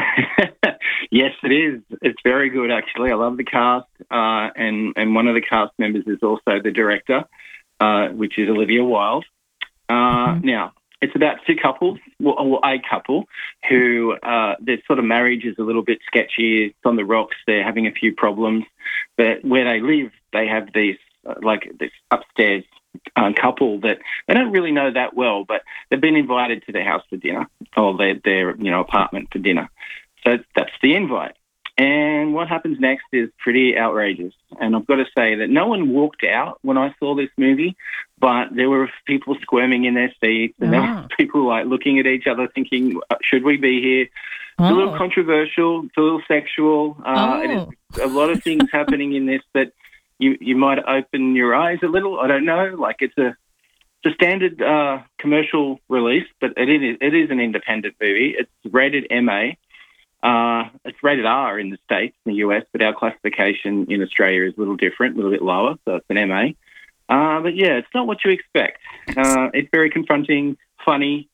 Yes, it is. It's very good, actually. I love the cast, and one of the cast members is also the director, which is Olivia Wilde. Now, it's about two couples, or a couple, who their sort of marriage is a little bit sketchy. It's on the rocks. They're having a few problems. But where they live, they have these, this upstairs couple that they don't really know that well, but they've been invited to their house for dinner, or their apartment for dinner. So that's the invite. And what happens next is pretty outrageous. And I've got to say that no one walked out when I saw this movie, but there were people squirming in their seats, and there were people looking at each other thinking, should we be here? It's a little controversial. It's a little sexual. It is a lot of things happening in this that you might open your eyes a little. I don't know. It's a standard commercial release, but it is an independent movie. It's rated MA. It's rated R in the States, in the US, but our classification in Australia is a little different, a little bit lower, so it's an MA. But yeah, it's not what you expect. It's very confronting, funny,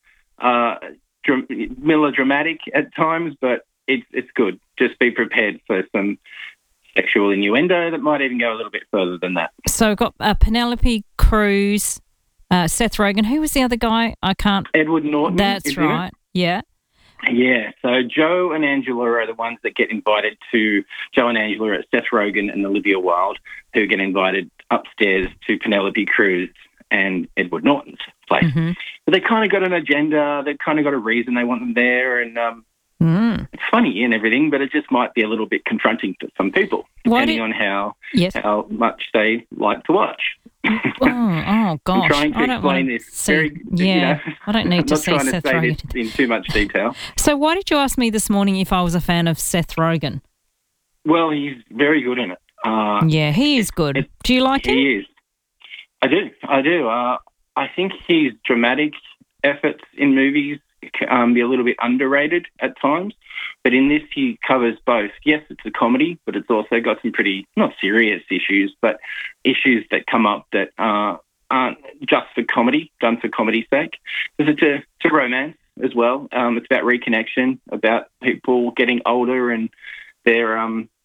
melodramatic at times, but it's good. Just be prepared for some sexual innuendo that might even go a little bit further than that. So we've got Penelope Cruz, Seth Rogen. Who was the other guy? Edward Norton. That's right. Yeah. Yeah, so Joe and Angela are the ones that get invited to, Joe and Angela are Seth Rogen and Olivia Wilde, who get invited upstairs to Penelope Cruz and Edward Norton's place. Mm-hmm. But they kind of got an agenda, they've kind of got a reason they want them there, and it's funny and everything, but it just might be a little bit confronting for some people, depending on how much they like to watch. Oh gosh! I'm trying to explain this very. I don't need to see Seth Rogen. I'm not trying to say this in too much detail. So, why did you ask me this morning if I was a fan of Seth Rogen? Well, he's very good in it. Yeah, he is good. Do you like him? He is. I do. I think his dramatic efforts in movies can be a little bit underrated at times, but in this he covers both. Yes, it's a comedy, but it's also got some pretty, not serious issues, but issues that come up that aren't just for comedy, done for comedy's sake. Because it's a romance as well. It's about reconnection, about people getting older and their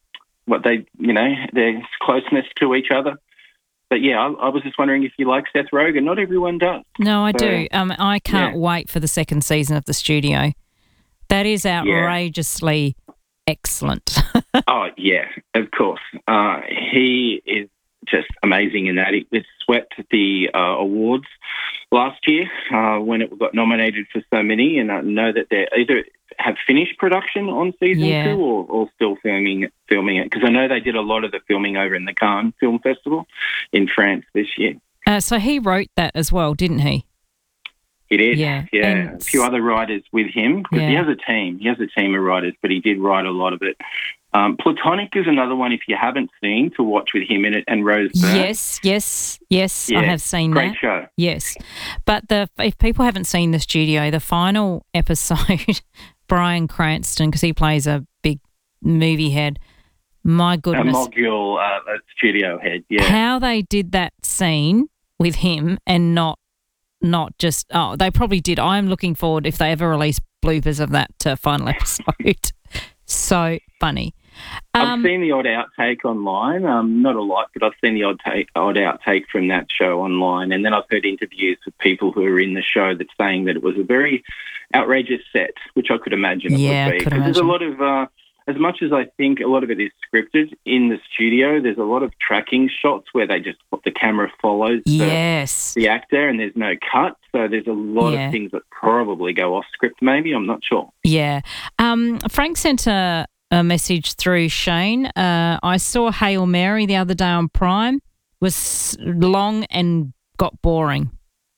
their closeness to each other. But yeah, I was just wondering if you like Seth Rogen. Not everyone does. No, I do. I can't wait for the second season of The Studio. That is outrageously excellent. Oh, yeah, of course. He is just amazing in that. It swept the awards last year when it got nominated for so many, and I know that they either have finished production on season 2 or still filming it, because I know they did a lot of the filming over in the Cannes Film Festival in France this year. So he wrote that as well, didn't he? He did, yeah. A few other writers with him, because he has a team. He has a team of writers, but he did write a lot of it. Platonic is another one, if you haven't seen, to watch with him in it and Rose Byrne. Yes, I have seen great that. Show. Yes. But if people haven't seen The Studio, the final episode, Bryan Cranston, because he plays a big movie head, my goodness. A mogul studio head, yeah. How they did that scene with him and not just, they probably did. I'm looking forward if they ever release bloopers of that final episode. So funny. I've seen the odd outtake online, not a lot, but I've seen the odd outtake from that show online, and then I've heard interviews with people who are in the show that's saying that it was a very outrageous set, which I could imagine it would be. Because there's a lot of as much as I think a lot of it is scripted in the studio, there's a lot of tracking shots where the camera follows the actor and there's no cut. So there's a lot of things that probably go off script maybe. I'm not sure. Yeah. Frank sent a message through Shane. I saw Hail Mary the other day on Prime. Was long and got boring.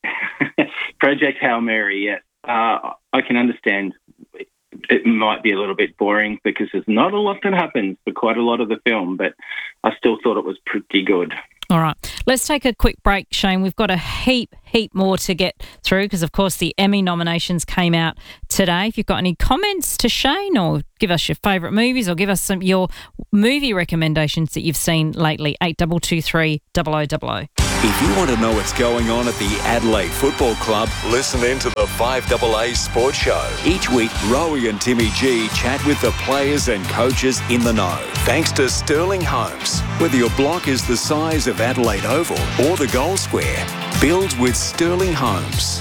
Project Hail Mary, yes. I can understand it might be a little bit boring because there's not a lot that happens for quite a lot of the film, but I still thought it was pretty good. All right. Let's take a quick break, Shane. We've got a heap more to get through because, of course, the Emmy nominations came out today. If you've got any comments to Shane or give us your favourite movies or give us your movie recommendations that you've seen lately, 8223 0000. If you want to know what's going on at the Adelaide Football Club, listen in to the 5AA Sports Show. Each week, Rowie and Timmy G chat with the players and coaches in the know. Thanks to Sterling Homes. Whether your block is the size of Adelaide Oval or the Gold Square, build with Sterling Homes.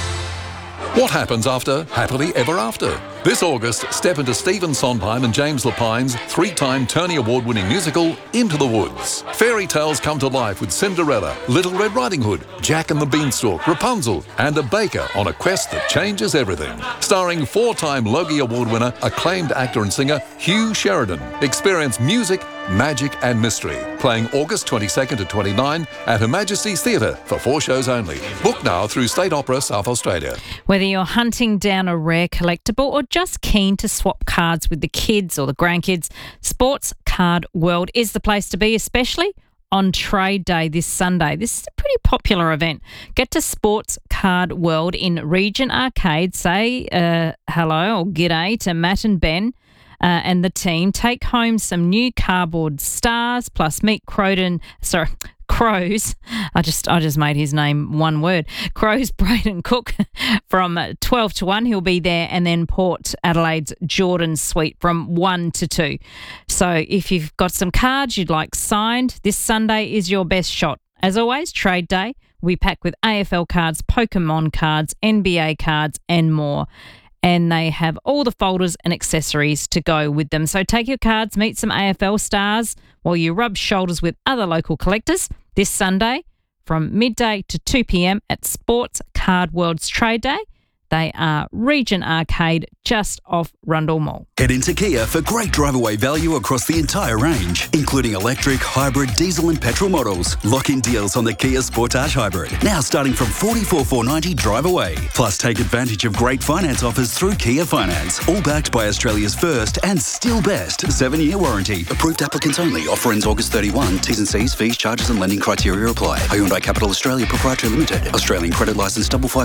What happens after Happily Ever After? This August, step into Stephen Sondheim and James Lapine's 3-time Tony Award-winning musical, Into the Woods. Fairy tales come to life with Cinderella, Little Red Riding Hood, Jack and the Beanstalk, Rapunzel, and a baker on a quest that changes everything. Starring 4-time Logie Award winner, acclaimed actor and singer Hugh Sheridan. Experience music, magic and mystery. Playing August 22nd to 29 at Her Majesty's Theatre for 4 shows only. Book now through State Opera South Australia. Whether you're hunting down a rare collectible or just keen to swap cards with the kids or the grandkids, Sports Card World is the place to be, especially on Trade Day this Sunday. This is a pretty popular event. Get to Sports Card World in Regent Arcade. Say hello or g'day to Matt and Ben and the team. Take home some new cardboard stars plus meet Crows. I just made his name one word. Crows Braden Cook from 12 to 1. He'll be there, and then Port Adelaide's Jordan Sweet from 1 to 2. So if you've got some cards you'd like signed, this Sunday is your best shot. As always, Trade Day, we pack with AFL cards, Pokemon cards, NBA cards, and more. And they have all the folders and accessories to go with them. So take your cards, meet some AFL stars while you rub shoulders with other local collectors this Sunday from midday to 2 p.m. at Sports Card World's Trade Day. They are Regent Arcade, just off Rundle Mall. Head into Kia for great drive-away value across the entire range, including electric, hybrid, diesel and petrol models. Lock-in deals on the Kia Sportage Hybrid, now starting from $44,490 drive-away. Plus, take advantage of great finance offers through Kia Finance, all backed by Australia's first and still best 7-year warranty. Approved applicants only. Offer ends August 31. T's and C's, fees, charges and lending criteria apply. Hyundai Capital Australia Proprietary Limited. Australian credit licence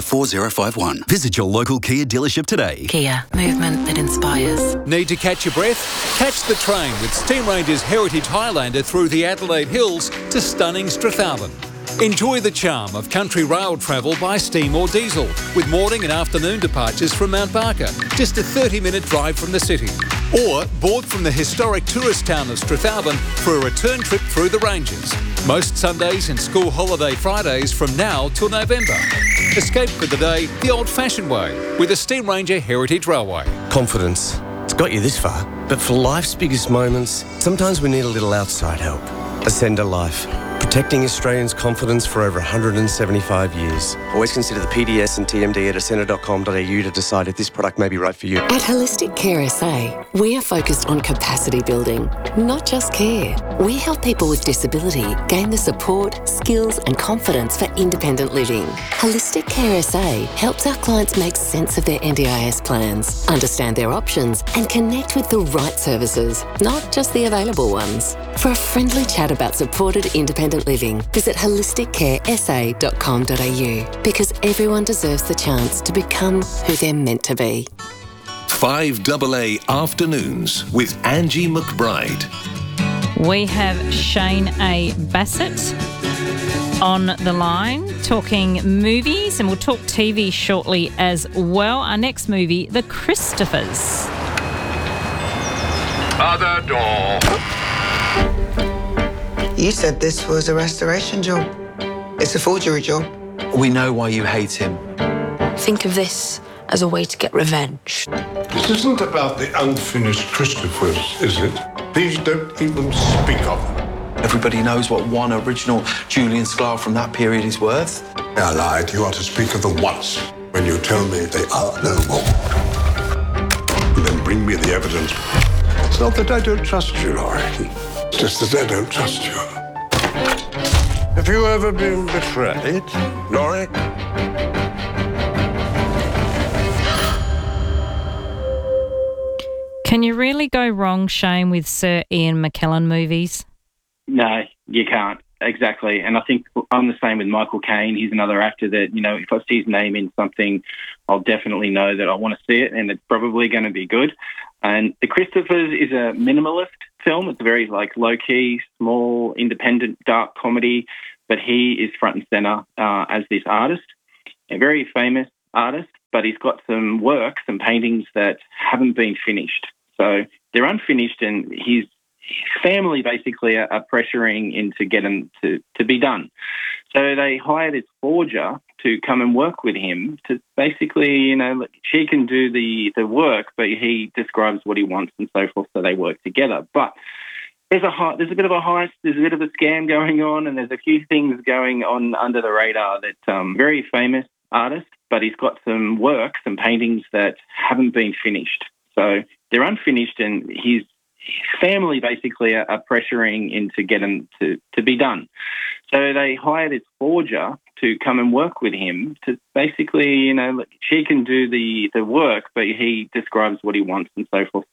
554051. Visit your local Kia dealership today. Kia, movement that inspires. Need to catch your breath? Catch the train with Steam Ranger's Heritage Highlander through the Adelaide Hills to stunning Strathalbyn. Enjoy the charm of country rail travel by steam or diesel, with morning and afternoon departures from Mount Barker, just a 30-minute drive from the city. Or board from the historic tourist town of Strathalbyn for a return trip through the Ranges. Most Sundays and school holiday Fridays from now till November. Escape for the day the old-fashioned way with the Steam Ranger Heritage Railway. Confidence. It's got you this far. But for life's biggest moments, sometimes we need a little outside help. Ascender Life. Protecting Australians' confidence for over 175 years. Always consider the PDS and TMD at ascender.com.au to decide if this product may be right for you. At Holistic Care SA, we are focused on capacity building, not just care. We help people with disability gain the support, skills and confidence for independent living. Holistic Care SA helps our clients make sense of their NDIS plans, understand their options and connect with the right services, not just the available ones. For a friendly chat about supported independent living, visit holisticcaresa.com.au because everyone deserves the chance to become who they're meant to be. 5AA Afternoons with Angie McBride. We have Shane A. Bassett on the line talking movies, and we'll talk TV shortly as well. Our next movie, The Christophers. Other door. You said this was a restoration job. It's a forgery job. We know why you hate him. Think of this as a way to get revenge. This isn't about the unfinished Christophers, is it? These don't even speak of them. Everybody knows what one original Julian Sklar from that period is worth. I lied. You ought to speak of them once, when you tell me they are no more. And then bring me the evidence. It's not that I don't trust you, Laurie. It's just that I don't trust you. Have you ever been betrayed, Laurie? Can you really go wrong, Shane, with Sir Ian McKellen movies? No, you can't. Exactly. And I think I'm the same with Michael Caine. He's another actor that, you know, if I see his name in something, I'll definitely know that I want to see it, and it's probably going to be good. And The Christophers is a minimalist film. It's a very, low-key, small, independent, dark comedy, but he is front and centre as this artist, a very famous artist, but he's got some work, some paintings that haven't been finished. So they're unfinished, and his family basically are pressuring him to get them to be done. So they hire this forger to come and work with him to basically, you know, she can do the work, but he describes what he wants and so forth, so they work together. But there's a bit of a heist, there's a bit of a scam going on, and there's a few things going on under the radar that very famous artist, but he's got some work, some paintings that haven't been finished. So they're unfinished, and his family basically are pressuring him to get them to be done. So they hire this forger to come and work with him to basically, you know, she can do the work, but he describes what he wants and so forth,